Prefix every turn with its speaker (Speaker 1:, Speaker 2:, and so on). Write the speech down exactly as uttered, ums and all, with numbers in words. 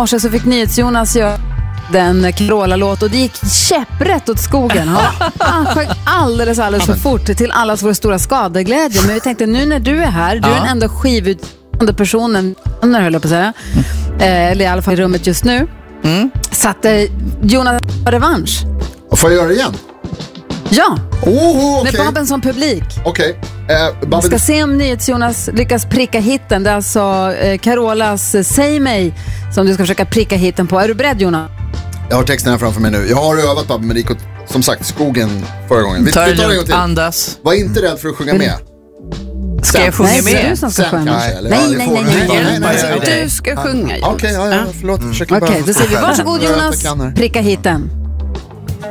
Speaker 1: morse så fick NyhetsJonas göra den Carola-låt och det gick käpprätt åt skogen. Han sjöng alldeles, alldeles för fort till allas vår stora skadeglädje. Men vi tänkte, nu när du är här, du är den enda skivutgivande personen, när höll jag på att säga, eller i alla fall i rummet just nu. Mm. Så att eh, Jonas har revansch.
Speaker 2: Och får jag göra det igen?
Speaker 1: Ja.
Speaker 2: Oh, okay.
Speaker 1: Med Babben som publik.
Speaker 2: Okej. Okay. Uh, Babben...
Speaker 1: Vi ska se om NyhetsJonas lyckas pricka hitten. Det är alltså eh, Carolas eh, Säg mig som du ska försöka pricka hitten på. Är du beredd, Jonas?
Speaker 2: Jag har texten här framför mig nu. Jag har övat, Babben, men det gick åt, som sagt, skogen förra gången. Vi,
Speaker 3: tar
Speaker 2: vi tar det en gång till.
Speaker 3: Andas.
Speaker 2: Var inte rädd för att sjunga med.
Speaker 3: Ska jag sjunga
Speaker 1: nej,
Speaker 3: med?
Speaker 1: Det är du som ska sjunga.
Speaker 2: Nej,
Speaker 1: nej, nej, nej, nej, nej,
Speaker 4: nej, nej. Du ska sjunga, Jonas.
Speaker 2: Okej, okay, ja, ja, förlåt.
Speaker 1: Okej, okay, då säger vi varsågod, Jonas. Pricka hitten.